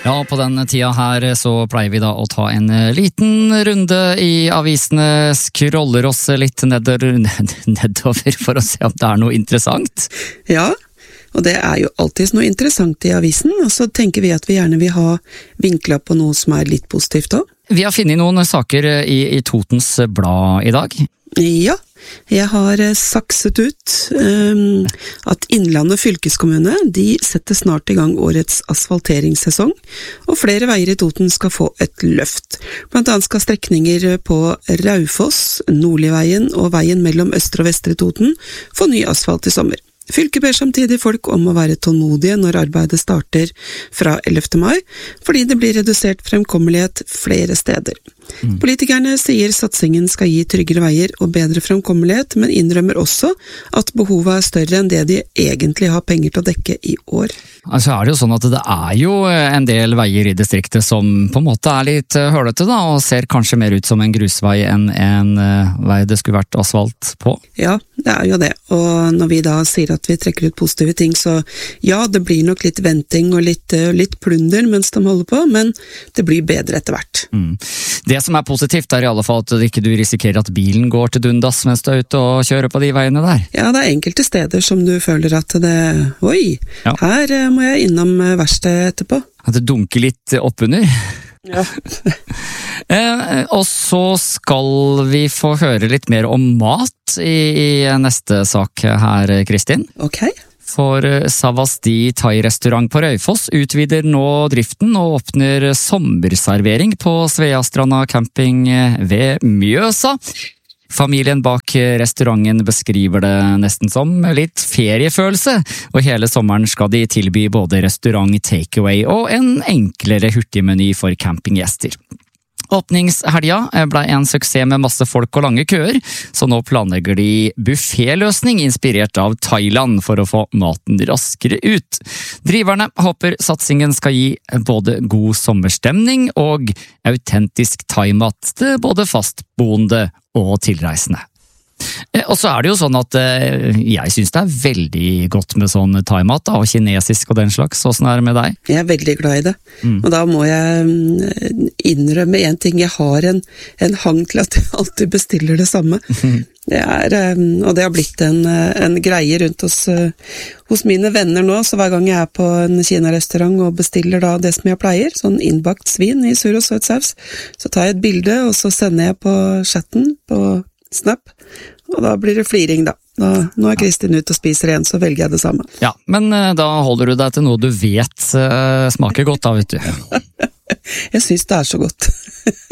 Ja, på den tida her så pleier vi da å ta en liten runde i avisene, scroller oss litt nedover for å se om det er noe interessant. Ja, og det er jo alltid noe interessant i avisen, og så tenker vi at vi gjerne vil ha vinkler på noe som er litt positivt også. Vi har funnet noen saker i Totens Blad i dag. Ja, jeg har sakset ut at Innlandet fylkeskommune, de setter snart i gang årets asfalteringssesong, og flere veier i Toten skal få et løft. Blant annet skal strekninger på Raufoss, Nordligveien og veien mellom Østre og Vestre Toten få ny asfalt i sommer. Fylket ber samtidig folk om å være tålmodige når arbeidet starter fra 11. mai, fordi det blir redusert fremkommelighet flere steder. Politikerne sier satsingen skal gi tryggere veier og bedre fremkommelighet, men innrømmer også at behovet er større enn det de egentlig har penger til å dekke i år. Altså er det jo sånn at det er jo en del veier i distriktet som på en måte er litt hølete da, og ser kanskje mer ut som en grusvei enn en vei det skulle vært asfalt på. Ja, det er jo det, og når vi da sier at vi trekker ut positive ting, så ja, det blir nok litt venting og litt plunder mens de holder på, men det blir bedre etter hvert. Det som er positivt er i alle fall at ikke du risikerer at bilen går til dundas mens du er ute og kjører på de veiene der. Ja, det er enkelte steder som du føler at oi, ja. Her må jeg innom verkstedet etterpå. At det dunker litt oppunder. Ja. Og så skal vi få høre litt mer om mat i neste sak her, Kristin. Ok. For Savasti Thai-restaurant på Raufoss utvider nå driften og åpner sommerservering på Sveastranda camping ved Mjøsa. Familien bak restauranten beskriver det nesten som litt feriefølelse, og hele sommeren skal de tilby både restaurant, takeaway og en enklere hurtigmeny for campinggjester. Åpningshelga ble en suksess med masse folk og lange køer, så nå planlegger de buffetløsning inspirert av Thailand for å få maten raskere ut. Driverne håper satsingen skal gi både god sommerstemning og autentisk thaimat til både fastboende og tilreisende. Og så er det jo sånn at jeg synes det er veldig godt med sånn thaimat og kinesisk og den slags. Hvordan er det med deg? Jeg er veldig glad i det, og da må jeg innrømme en ting. Jeg har en hang til at jeg alltid bestiller det samme. Og det har blitt en greie rundt hos mine venner nå, så hver gang jeg er på en Kina-restaurant og bestiller da det som jeg pleier, sånn innbakt svin i sur og søt saus, så tar jeg et bilde, og så sender jeg på chatten på Snap, og da blir det fliring da. Nå er Kristin ute og spiser igjen, så velger jeg det samme. Ja, men da holder du deg til noe du vet smaker godt da, vet du. Jeg synes det er så godt.